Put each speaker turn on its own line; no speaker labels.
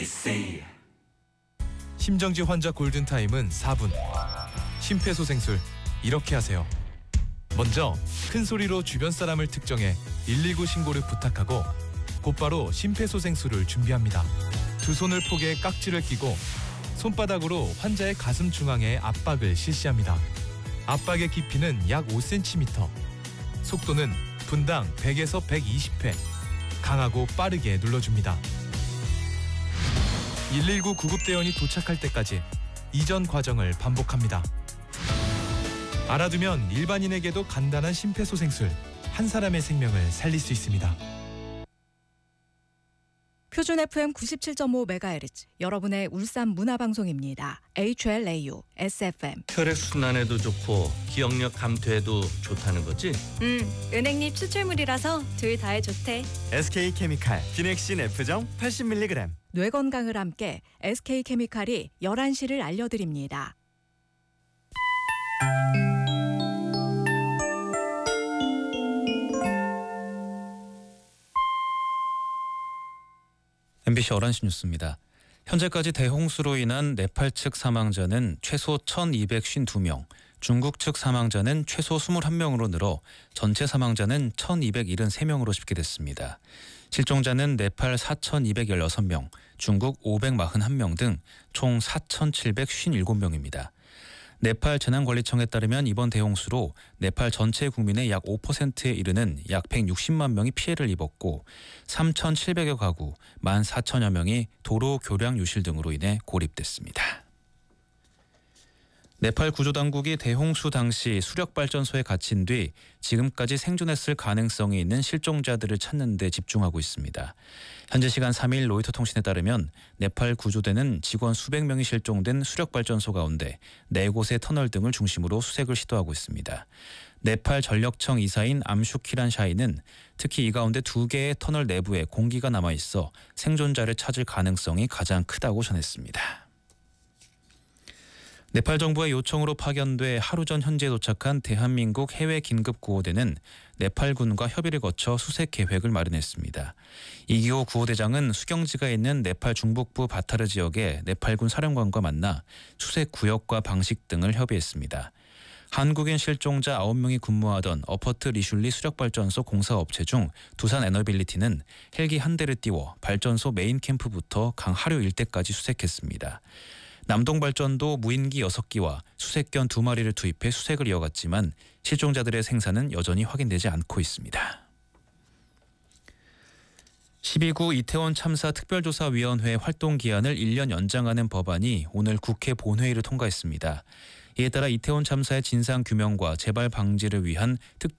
심정지 환자 골든타임은 4분. 심폐소생술 이렇게 하세요. 먼저 큰 소리로 주변 사람을 특정해 119 신고를 부탁하고 곧바로 심폐소생술을 준비합니다. 두 손을 포개 깍지를 끼고 손바닥으로 환자의 가슴 중앙에 압박을 실시합니다. 압박의 깊이는 약 5cm. 속도는 분당 100에서 120회. 강하고 빠르게 눌러줍니다. 119 구급대원이 도착할 때까지 이전 과정을 반복합니다. 알아두면 일반인에게도 간단한 심폐소생술, 한 사람의 생명을 살릴 수 있습니다.
표준 FM 97.5MHz 여러분의 울산 문화방송입니다. HLAU SFM.
혈액순환에도 좋고 기억력 감퇴에도 좋다는 거지?
은행잎 추출물이라서 둘 다에 좋대.
SK케미칼 비넥신 F정 80mg.
뇌 건강을 함께 SK케미칼이 11시를 알려드립니다.
MBC 11시 뉴스입니다. 현재까지 대홍수로 인한 네팔 측 사망자는 최소 1,252명, 중국 측 사망자는 최소 21명으로 늘어 전체 사망자는 1,273명으로 집계됐습니다. 실종자는 네팔 4,216명, 중국 541명 등 총 4,757명입니다. 네팔 재난관리청에 따르면 이번 대홍수로 네팔 전체 국민의 약 5%에 이르는 약 160만 명이 피해를 입었고 3,700여 가구, 14,000여 명이 도로 교량 유실 등으로 인해 고립됐습니다. 네팔 구조당국이 대홍수 당시 수력발전소에 갇힌 뒤 지금까지 생존했을 가능성이 있는 실종자들을 찾는 데 집중하고 있습니다. 현재 시간 3일 로이터 통신에 따르면 네팔 구조대는 직원 수백 명이 실종된 수력발전소 가운데 4곳의 터널 등을 중심으로 수색을 시도하고 있습니다. 네팔 전력청 이사인 암슈키란 샤이는 특히 이 가운데 2개의 터널 내부에 공기가 남아있어 생존자를 찾을 가능성이 가장 크다고 전했습니다. 네팔 정부의 요청으로 파견돼 하루 전 현지에 도착한 대한민국 해외 긴급구호대는 네팔군과 협의를 거쳐 수색 계획을 마련했습니다. 이기호 구호대장은 수경지가 있는 네팔 중북부 바타르 지역의 네팔군 사령관과 만나 수색 구역과 방식 등을 협의했습니다. 한국인 실종자 9명이 근무하던 어퍼트 리슐리 수력발전소 공사업체 중 두산에너빌리티는 헬기 한 대를 띄워 발전소 메인 캠프부터 강 하류 일대까지 수색했습니다. 남동발전도 무인기 6기와 수색견 2마리를 투입해 수색을 이어갔지만 실종자들의 생사는 여전히 확인되지 않고 있습니다. 12구 이태원 참사 특별조사위원회 활동 기한을 1년 연장하는 법안이 오늘 국회 본회의를 통과했습니다. 이에 따라 이태원 참사의 진상규명과 재발 방지를 위한